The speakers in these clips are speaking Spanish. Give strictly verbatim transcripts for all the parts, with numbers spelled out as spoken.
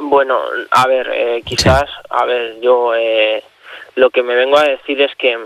Bueno, a ver, eh, quizás, sí. a ver, yo eh, lo que me vengo a decir es que...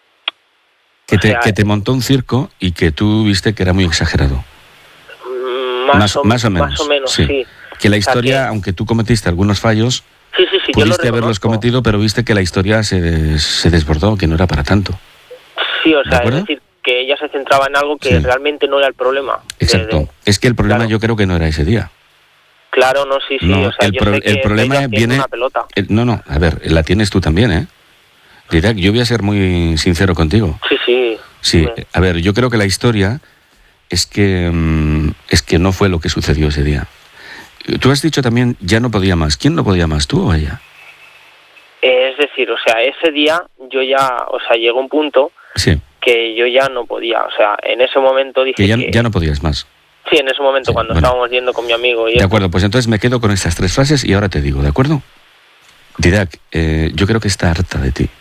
Que te, sea, que te montó un circo y que tú viste que era muy exagerado. Más, más, o, más o menos. Más o menos, sí. sí. Que la historia, o sea, que... aunque tú cometiste algunos fallos, sí, sí, sí, pudiste haberlos cometido, pero viste que la historia se, des, se desbordó, que no era para tanto. Sí, o sea, es decir, que ella se centraba en algo que sí. realmente no era el problema. Exacto. De, de... Es que el problema claro. yo creo que no era ese día. Claro, no, sí, sí. No, o sea, el, yo pro, sé que el problema viene... una pelota. El, no, no, a ver, la tienes tú también, ¿eh? Didac, yo voy a ser muy sincero contigo. Sí, sí. Sí, sí. A ver, yo creo que la historia es que, um, es que no fue lo que sucedió ese día. Tú has dicho también, ya no podía más. ¿Quién no podía más, tú o ella? Eh, es decir, o sea, ese día yo ya, o sea, llegó un punto sí. que yo ya no podía. O sea, en ese momento dije que... Ya, que... ya no podías más. Sí, en ese momento, sí, cuando bueno. estábamos yendo con mi amigo. Y de acuerdo, pues entonces me quedo con estas tres frases y ahora te digo, ¿de acuerdo? Didac, eh, yo creo que está harta de ti.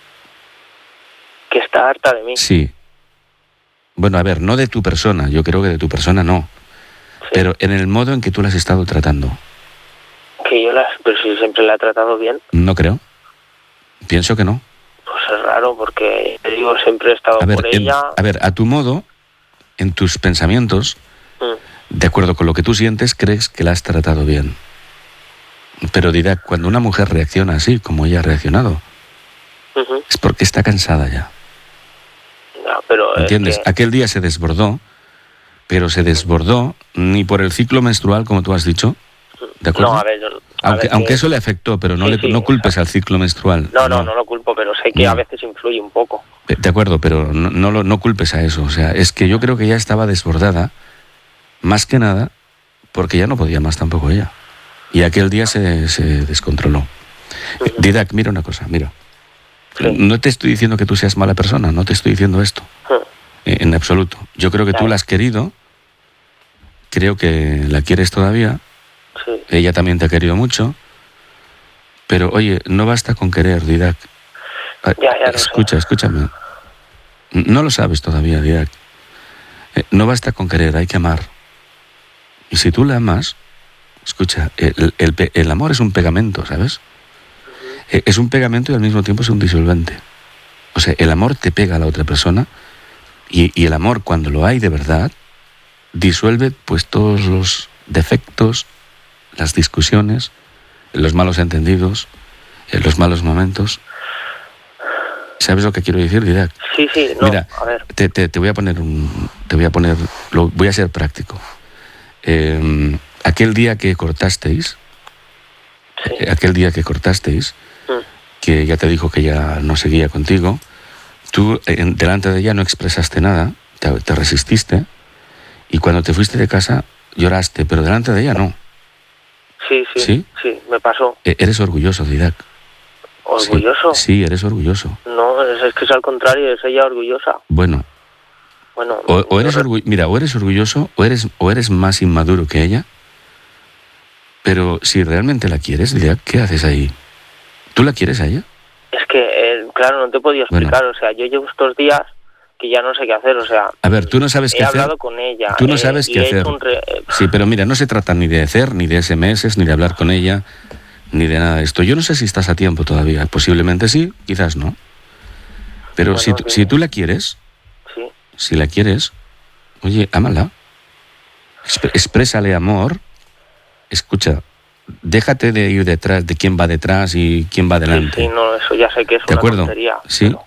¿Que está harta de mí? Sí. Bueno, a ver, no de tu persona, yo creo que de tu persona no. Sí. Pero en el modo en que tú la has estado tratando. Que yo las... Pero si siempre la he tratado bien. No creo. Pienso que no. Pues es raro, porque, te digo, siempre he estado a ver, por en, ella... A ver, a tu modo, en tus pensamientos... De acuerdo con lo que tú sientes, crees que la has tratado bien. Pero Didac, cuando una mujer reacciona así, como ella ha reaccionado, uh-huh. es porque está cansada ya. No, pero ¿entiendes? Es que... Aquel día se desbordó, pero se desbordó ni por el ciclo menstrual, como tú has dicho, ¿de acuerdo? No, a ver, yo, a aunque, ver, aunque que... eso le afectó, pero no, sí, le, sí, no culpes o sea... al ciclo menstrual. No, no, no, no lo culpo, pero sé que no. a veces influye un poco. De acuerdo, pero no, no, lo, no culpes a eso. O sea, es que yo creo que ya estaba desbordada, más que nada, porque ya no podía más tampoco ella. Y aquel día se, se descontroló. Uh-huh. eh, Didac, mira una cosa, mira. Sí. No te estoy diciendo que tú seas mala persona, no te estoy diciendo esto. Uh-huh. eh, en absoluto. Yo creo que claro. tú la has querido, creo que la quieres todavía, sí. ella también te ha querido mucho, pero oye, no basta con querer, Didac. Ya, ya Escucha, sé. escúchame. No lo sabes todavía, Didac. Eh, no basta con querer, hay que amar. Y si tú la amas, escucha, el, el, el amor es un pegamento, ¿sabes? Uh-huh. Es un pegamento y al mismo tiempo es un disolvente. O sea, el amor te pega a la otra persona y, y el amor, cuando lo hay de verdad, disuelve pues todos los defectos, las discusiones, los malos entendidos, los malos momentos. ¿Sabes lo que quiero decir, Didac? Sí, sí, no, mira, a ver. Te, te, te voy a poner un... Te voy a poner... Lo, voy a ser práctico. Eh, aquel día que cortasteis, sí. eh, aquel día que cortasteis, mm. que ya te dijo que ya no seguía contigo, tú eh, delante de ella no expresaste nada, te, te resististe, y cuando te fuiste de casa lloraste, pero delante de ella no. Sí, sí, sí, sí me pasó. Eh, eres orgulloso, Didac. ¿Orgulloso? Sí, sí, eres orgulloso. No, es, es que es al contrario, es ella orgullosa. Bueno. Bueno, o, o eres orgu- mira, o eres orgulloso o eres, o eres más inmaduro que ella, pero si realmente la quieres, Didac, ¿qué haces ahí? ¿Tú la quieres a ella? Es que, eh, claro, no te he podido explicar, bueno. O sea, yo llevo estos días que ya no sé qué hacer, o sea... A ver, tú no sabes qué hacer. He hablado con ella. Tú no eh, sabes qué hacer. Re... Sí, pero mira, no se trata ni de hacer, ni de ese meses, ni de hablar con ella, ni de nada de esto. Yo no sé si estás a tiempo todavía, posiblemente sí, quizás no. Pero bueno, si, tú, si tú la quieres, sí. si la quieres... Oye, ámala. Exp- exprésale amor. Escucha, déjate de ir detrás de quién va detrás y quién va delante. Sí, sí, no, eso ya sé que es ¿De una acuerdo? tontería. Sí. Pero...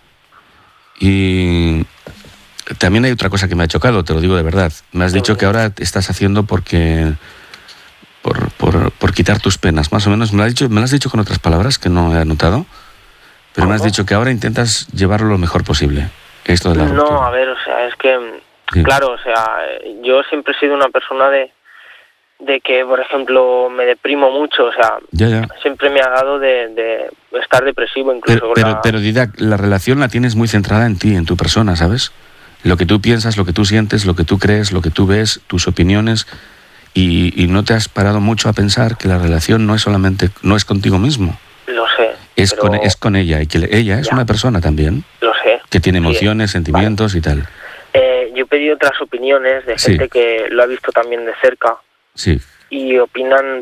Y también hay otra cosa que me ha chocado, te lo digo de verdad. Me has sí, dicho que ahora estás haciendo porque por, por, por quitar tus penas, más o menos. Me lo has dicho, me lo has dicho con otras palabras que no he anotado, pero ¿cómo? Me has dicho que ahora intentas llevarlo lo mejor posible. Esto de la no, ruptura. a ver, o sea, es que... Sí. Claro, o sea, yo siempre he sido una persona de, de que, por ejemplo, me deprimo mucho, o sea, ya, ya. siempre me ha dado de, de estar depresivo incluso. Pero, pero, la... pero Didac, la relación la tienes muy centrada en ti, en tu persona, ¿sabes? Lo que tú piensas, lo que tú sientes, lo que tú crees, lo que tú ves, tus opiniones, y, y no te has parado mucho a pensar que la relación no es solamente, no es contigo mismo. Lo sé. Es, pero... con, es con ella, y que ella es ya. Una persona también. Lo sé. Que tiene emociones, sí. sentimientos vale. y tal. Eh, yo he pedido otras opiniones de gente sí. que lo ha visto también de cerca. Sí. Y opinan